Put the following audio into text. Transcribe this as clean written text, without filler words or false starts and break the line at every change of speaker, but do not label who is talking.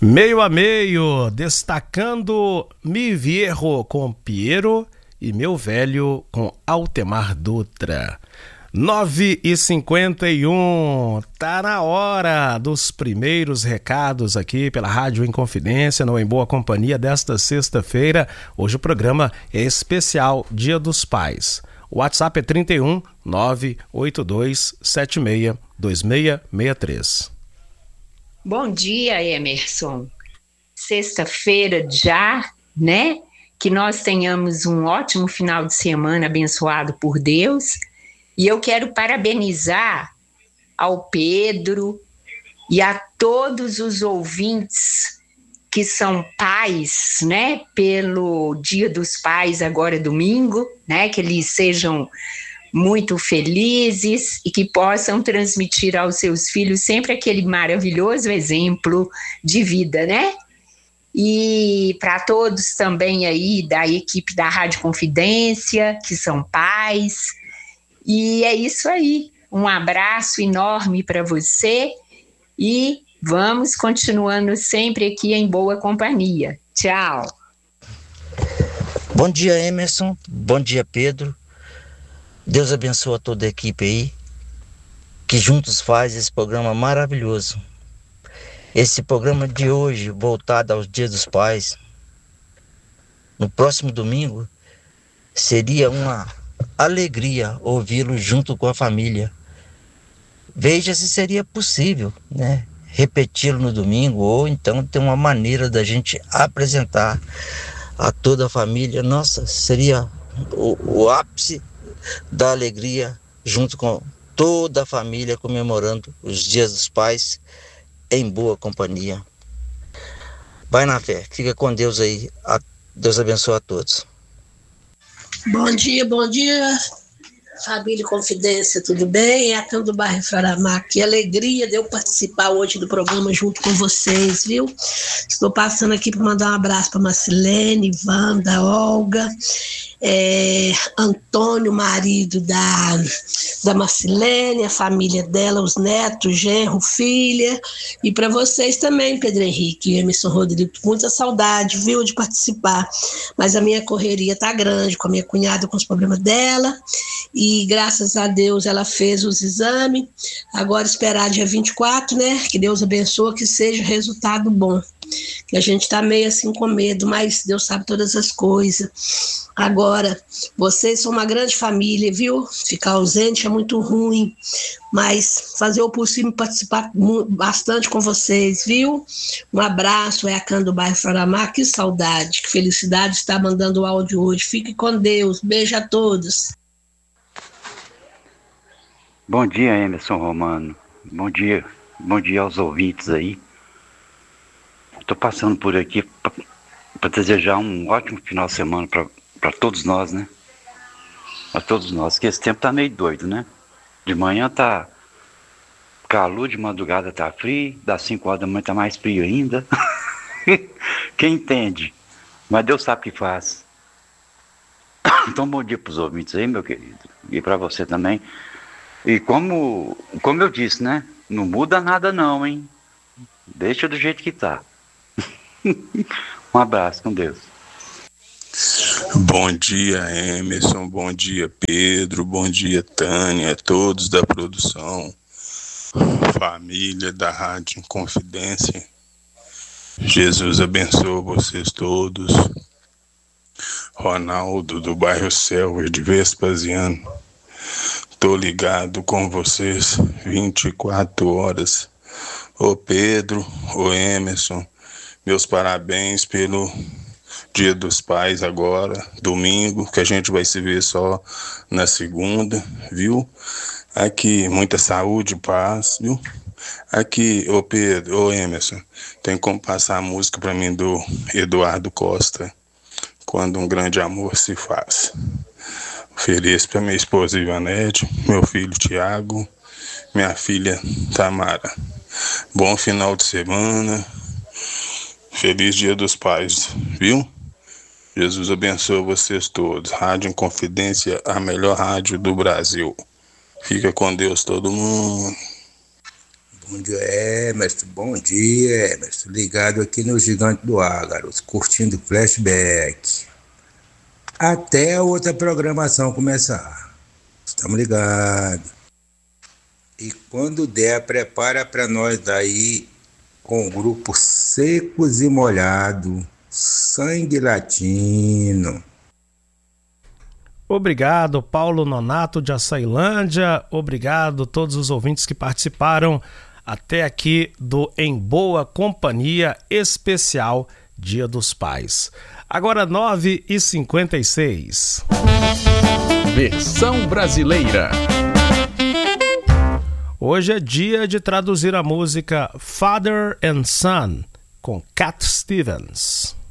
Meio a meio, destacando Mi Viejo com Piero e Meu Velho com Altemar Dutra. 9h51, tá na hora dos primeiros recados aqui pela Rádio Inconfidência, no Em Boa Companhia desta sexta-feira. Hoje o programa é especial Dia dos Pais. O WhatsApp é 31 982 76 2663.
Bom dia, Emerson. Sexta-feira já, né? Que nós tenhamos um ótimo final de semana abençoado por Deus. E eu quero parabenizar ao Pedro e a todos os ouvintes que são pais, né? Pelo Dia dos Pais agora domingo, né? Que eles sejam muito felizes e que possam transmitir aos seus filhos sempre aquele maravilhoso exemplo de vida, né? E para todos também aí da equipe da Rádio Confidência, que são pais. E é isso aí. Um abraço enorme para você e vamos continuando sempre aqui em boa companhia. Tchau.
Bom dia, Emerson. Bom dia, Pedro. Deus abençoe toda a equipe aí, que juntos faz esse programa maravilhoso. Esse programa de hoje, voltado aos Dias dos Pais, no próximo domingo, seria uma alegria ouvi-lo junto com a família. Veja se seria possível, né, repeti-lo no domingo, ou então ter uma maneira da gente apresentar a toda a família. Nossa, seria o ápice da alegria, junto com toda a família, comemorando os Dias dos Pais em boa companhia. Vai na fé, fica com Deus aí. Deus abençoe a todos.
Bom dia, família Confidência, tudo bem? É a Cão do Bairro Fraramá. Que alegria de eu participar hoje do programa junto com vocês, viu? Estou passando aqui para mandar um abraço para Marcilene, Wanda, Olga, Antônio, marido da Marcilene, a família dela, os netos, genro, filha, e para vocês também, Pedro Henrique e Emerson Rodrigues, muita saudade, viu, de participar, mas a minha correria tá grande, com a minha cunhada, com os problemas dela, e graças a Deus ela fez os exames, agora esperar dia 24, né, que Deus abençoe, que seja resultado bom, que a gente tá meio assim com medo, mas Deus sabe todas as coisas. Agora, vocês são uma grande família, viu? Ficar ausente é muito ruim, mas fazer o possível participar bastante com vocês, viu? Um abraço, é a Cã do Bairro Fraramá, que saudade, que felicidade estar mandando o áudio hoje. Fique com Deus, beijo a todos.
Bom dia, Emerson Romano, bom dia aos ouvintes aí. Estou passando por aqui para desejar um ótimo final de semana para todos nós, né? Para todos nós, que esse tempo tá meio doido, né? De manhã tá calor, de madrugada tá frio, das 5 horas da manhã tá mais frio ainda. Quem entende? Mas Deus sabe o que faz. Então, bom dia pros ouvintes aí, meu querido. E para você também. E como eu disse, né? Não muda nada não, hein? Deixa do jeito que tá. Um abraço, com Deus.
Bom dia, Emerson, bom dia, Pedro, bom dia, Tânia, todos da produção, família da Rádio Confidência. Jesus abençoe vocês todos. Ronaldo, do bairro Selva de Vespasiano. Tô ligado com vocês 24 horas. Ô Pedro, ô Emerson, meus parabéns pelo Dia dos Pais agora, domingo, que a gente vai se ver só na segunda, viu? Aqui, muita saúde, paz, viu? Aqui, ô Pedro, ô Emerson, tem como passar a música pra mim do Eduardo Costa, Quando um Grande Amor se Faz. Feliz pra minha esposa Ivanete, meu filho Tiago, minha filha Tamara. Bom final de semana. Feliz Dia dos Pais, viu? Jesus abençoe vocês todos. Rádio Inconfidência, a melhor rádio do Brasil. Fica com Deus todo mundo.
Bom dia, Emerson. Bom dia, Emerson. Ligado aqui no Gigante do Ágaros, curtindo flashback. Até a outra programação começar. Estamos ligados. E quando der, prepara para nós daí com o grupo Secos e Molhado, Sangue Latino.
Obrigado, Paulo Nonato de Açailândia. Obrigado a todos os ouvintes que participaram até aqui do Em Boa Companhia especial Dia dos Pais. Agora 9h56.
Versão brasileira.
Hoje é dia de traduzir a música Father and Son com Cat Stevens.